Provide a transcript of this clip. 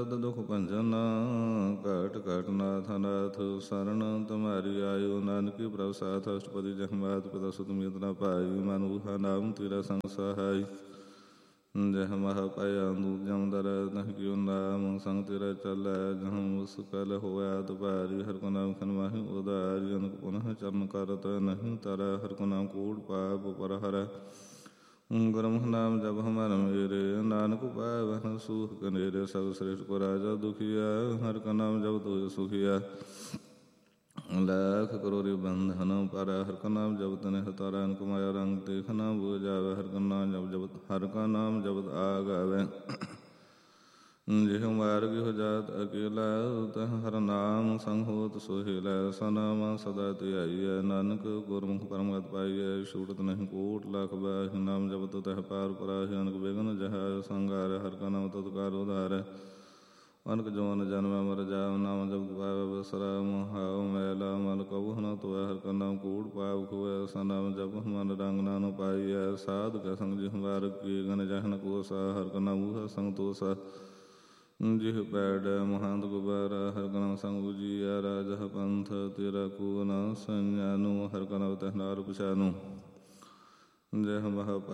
ਦੁਖ ਭੰਜਨ ਘਟ ਘਟ ਨਾਥ ਨਾਥ ਸਰਣ ਤੁਮਾਰੀ ਆਇਓ ਨਾਨਕੀ ਪ੍ਰਭ ਸਾਥ ਅਸ਼ਟਪਦੀ ਜਹਮਾਤ ਪਿਤਾ ਸੁਤ ਮੀਤ ਨਾ ਭਾਈ ਮਨ ਊਹਾ ਨਾਮ ਤੇਰਾ ਸੰਗ ਸਹਾਈ ਜਹ ਮਹ ਪਾਇਆ ਦੂਤ ਜਮਦਰ ਤਹ ਕਿਉ ਨਾਮ ਸੰਗ ਤੇਰਾ ਚੱਲੈ ਜਹ ਮੁਸਕਲ ਹੋਇਆ ਤੁਪਾਰੀ ਹਰ ਕੋ ਨਾਮ ਖਨ ਮਾਹੀ ਉਦਾਰੀ ਅਨਕ ਪੁਨః ਚਰਨ ਕਰਤ ਨਹੀਂ ਤਰ ਹਰ ਕੋ ਨਾਮ ਕੂੜ ਪਾਪ ਪਰ ਹਰ ਗੁਰਮੁਖ ਨਾਮ ਜਪ ਹਮਾਰ ਮੇਰੇ ਨਾਨਕ ਪਾਇ ਵਹਨ ਸੂਖ ਕਨੇਰੇ ਸਭ ਸ੍ਰਿਸ਼ਟ ਕੋ ਰਾਜਾ ਦੁਖੀਆ ਹਰ ਕਾ ਨਾਮ ਜਪ ਤੁਜ ਸੁਖੀਆ ਲੱਖ ਕਰੋੜੀ ਬੰਧਨ ਪਰ ਹਰ ਕਾ ਨਾਮ ਜਪਤ ਨਿਹ ਤਾਰਾ ਅਨਕ ਮਾਇਆ ਰੰਗ ਦੇਖ ਨਾ ਬੁਝਾਵੇ ਹਰ ਕਾ ਨਾਮ ਜਪਤ ਆਗਾਵੇ ਜਿਹ ਮਾਰਗ ਹੋ ਜਾਤ ਅਕੇਲਾ ਤਹ ਹਰ ਨਾਮ ਸੰਗ ਹੋਤ ਸੋਹਿਲਾ ਸਨਾਮ ਸਦਾ ਧਿਆਈਐ ਨਾਨਕ ਗੁਰਮੁਖ ਪਰਮਗਤ ਪਾਈਐ ਛੂਟਤ ਨਹੀਂ ਕੋਟ ਲਖ ਬਾਹਿ ਨਾਮ ਜਪਤ ਤਹ ਪਾਰ ਪਰਾਹਿ ਅਨਕ ਬਿਗਨ ਜਹ ਸੰਗਾਰ ਹਰ ਕਾ ਨਾਮ ਤਤਕਾਰ ਉਧਾਰੈ ਅਨਕ ਜੋਨ ਜਨਮ ਮਰ ਜਾਵ ਨਾਮ ਜਪਤ ਪਾਵੈ ਬਸਰਾ ਮੋਹਾਉ ਮੈਲਾ ਮਲ ਕਬਹੁ ਨ ਧੋਇ ਹਰ ਕਾ ਨਾਮ ਕੂੜ ਪਾਪ ਖੋਇ ਸਨਾਮ ਜਪ ਮਨ ਰੰਗ ਨਾਨੁ ਪਾਈਐ ਸਾਧ ਕਾ ਸੰਗ ਜਿਹ ਮਾਰਗ ਕੀ ਗਨ ਜਹਨ ਕੋਸਾ ਹਰ ਕਾ ਨਾਮ ਊਹਾ ਸੰਗ ਤੋਸਾ ਜਿਹ ਪੈੜ ਮਹੰਤ ਗੁਬਾਰਾ ਹਰ ਕਾ ਨਾਮ ਸੰਗ ਉਜੀਆ ਰਾਜਹ ਪੰਥ ਤੇਰਾ ਕੋ ਨ ਸੰਜਾਨੂ ਹਰ ਕਾ ਨਾਮ ਤਹ ਨਾਰ ਪਛਾਨੂ ਜਹ ਮਹ